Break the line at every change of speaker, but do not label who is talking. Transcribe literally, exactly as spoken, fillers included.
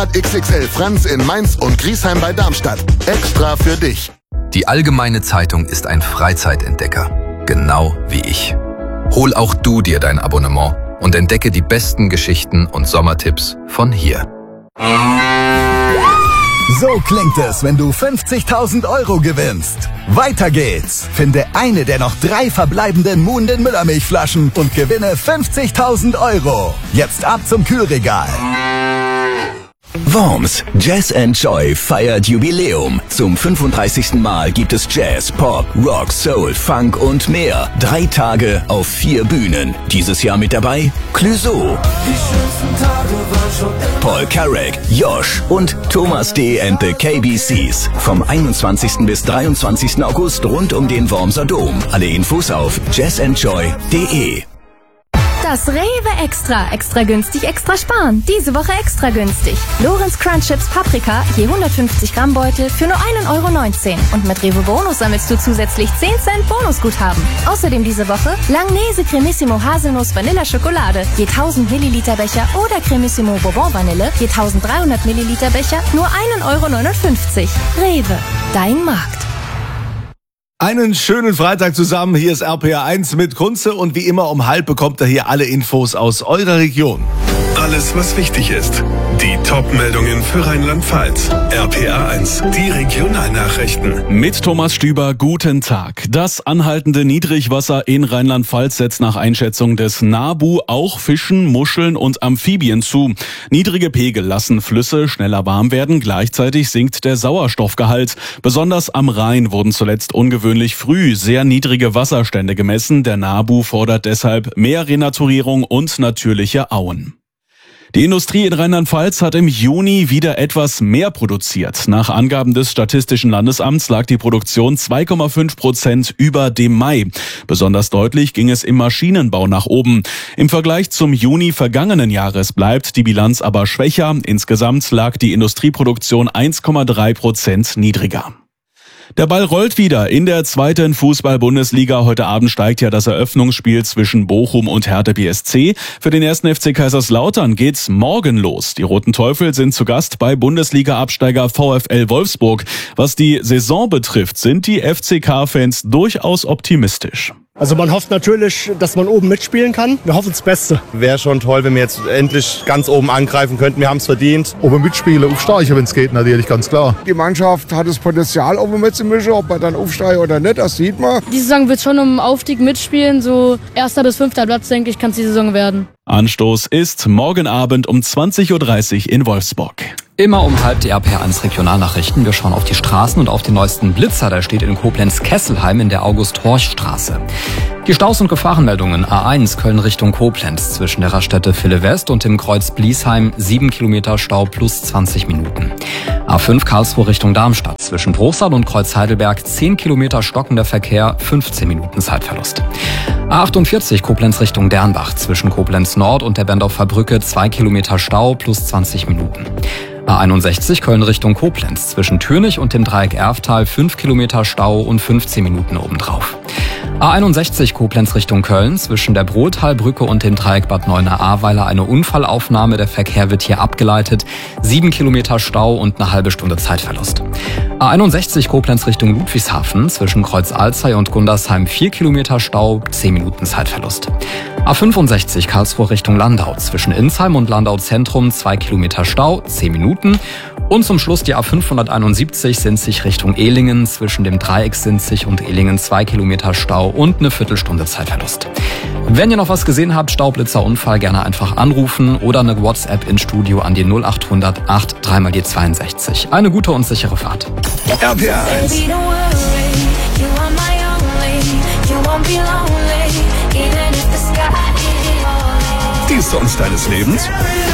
X X L Franz in Mainz und Griesheim bei Darmstadt. Extra für dich.
Die Allgemeine Zeitung ist ein Freizeitentdecker. Genau wie ich. Hol auch du dir dein Abonnement und entdecke die besten Geschichten und Sommertipps von hier.
So klingt es, wenn du fünfzigtausend Euro gewinnst. Weiter geht's. Finde eine der noch drei verbleibenden Muhnden Müllermilchflaschen und gewinne fünfzigtausend Euro. Jetzt ab zum Kühlregal. Worms Jazz and Joy feiert Jubiläum. Zum fünfunddreißigsten Mal gibt es Jazz, Pop, Rock, Soul, Funk und mehr. Drei Tage auf vier Bühnen. Dieses Jahr mit dabei Clouseau, Paul Carrack, Josh und Thomas D. and the K B Cs. Vom einundzwanzigsten bis dreiundzwanzigsten August rund um den Wormser Dom. Alle Infos auf jazz and joy punkt de.
Das Rewe Extra. Extra günstig, extra sparen. Diese Woche extra günstig. Lorenz Crunch Chips Paprika, je hundertfünfzig Gramm Beutel für nur ein Euro neunzehn. Und mit Rewe Bonus sammelst du zusätzlich zehn Cent Bonusguthaben. Außerdem diese Woche Langnese Cremissimo Haselnuss Vanilla Schokolade, je tausend Milliliter Becher oder Cremissimo Bourbon Vanille, je dreizehnhundert Milliliter Becher, nur ein Euro neunundfünfzig. Rewe, dein Markt.
Einen schönen Freitag zusammen. Hier ist R P R eins mit Kunze und wie immer um halb bekommt ihr hier alle Infos aus eurer Region.
Alles, was wichtig ist. Die Top-Meldungen für Rheinland-Pfalz. R P R eins, die Regionalnachrichten.
Mit Thomas Stüber, guten Tag. Das anhaltende Niedrigwasser in Rheinland-Pfalz setzt nach Einschätzung des NABU auch Fischen, Muscheln und Amphibien zu. Niedrige Pegel lassen Flüsse schneller warm werden, gleichzeitig sinkt der Sauerstoffgehalt. Besonders am Rhein wurden zuletzt ungewöhnlich früh sehr niedrige Wasserstände gemessen. Der NABU fordert deshalb mehr Renaturierung und natürliche Auen. Die Industrie in Rheinland-Pfalz hat im Juni wieder etwas mehr produziert. Nach Angaben des Statistischen Landesamts lag die Produktion zwei Komma fünf Prozent über dem Mai. Besonders deutlich ging es im Maschinenbau nach oben. Im Vergleich zum Juni vergangenen Jahres bleibt die Bilanz aber schwächer. Insgesamt lag die Industrieproduktion eins Komma drei Prozent niedriger. Der Ball rollt wieder in der zweiten Fußball-Bundesliga. Heute Abend steigt ja das Eröffnungsspiel zwischen Bochum und Hertha B S C. Für den ersten F C Kaiserslautern geht's morgen los. Die Roten Teufel sind zu Gast bei Bundesliga-Absteiger VfL Wolfsburg. Was die Saison betrifft, sind die F C K-Fans durchaus optimistisch.
Also man hofft natürlich, dass man oben mitspielen kann. Wir hoffen das Beste.
Wäre schon toll, wenn wir jetzt endlich ganz oben angreifen könnten. Wir haben es verdient.
Oben mitspielen, aufsteigen, wenn es geht, natürlich, ganz klar.
Die Mannschaft hat das Potenzial, oben mitzumischen. Ob man dann aufsteigt oder nicht, das sieht man.
Die Saison wird schon um Aufstieg mitspielen. So erster bis fünfter Platz, denke ich, kann es die Saison werden.
Anstoß ist morgen Abend um zwanzig Uhr dreißig in Wolfsburg.
Immer um halb die R P R eins Regionalnachrichten. Wir schauen auf die Straßen und auf den neuesten Blitzer. Der steht in Koblenz-Kesselheim in der August-Horch-Straße. Die Staus- und Gefahrenmeldungen. A eins Köln Richtung Koblenz. Zwischen der Raststätte Ville West und dem Kreuz Bliesheim sieben Kilometer Stau plus zwanzig Minuten. A fünf Karlsruhe Richtung Darmstadt. Zwischen Bruchsal und Kreuz Heidelberg zehn Kilometer stockender Verkehr, fünfzehn Minuten Zeitverlust. A achtundvierzig Koblenz Richtung Dernbach. Zwischen Koblenz Nord und der Berndorfer Brücke zwei Kilometer Stau plus zwanzig Minuten. A einundsechzig Köln Richtung Koblenz. Zwischen Türnich und dem Dreieck Erftal fünf Kilometer Stau und fünfzehn Minuten obendrauf. A einundsechzig Koblenz Richtung Köln. Zwischen der Brotalbrücke und dem Dreieck Bad Neuenahr-Ahrweiler eine Unfallaufnahme. Der Verkehr wird hier abgeleitet. sieben Kilometer Stau und eine halbe Stunde Zeitverlust. A einundsechzig Koblenz Richtung Ludwigshafen. Zwischen Kreuz Alzey und Gundersheim vier Kilometer Stau, zehn Minuten Zeitverlust. A fünfundsechzig Karlsruhe Richtung Landau. Zwischen Insheim und Landau Zentrum zwei Kilometer Stau, zehn Minuten. Und zum Schluss die A fünfhunderteinundsiebzig Sinzig Richtung Ehlingen. Zwischen dem Dreieck Sinzig und Ehlingen zwei Kilometer Stau und eine Viertelstunde Zeitverlust. Wenn ihr noch was gesehen habt, Staublitzerunfall, gerne einfach anrufen oder eine WhatsApp ins Studio an die null achthundert acht drei mal die zweiundsechzig. Eine gute und sichere Fahrt.
R P R eins. Die Songs deines Lebens?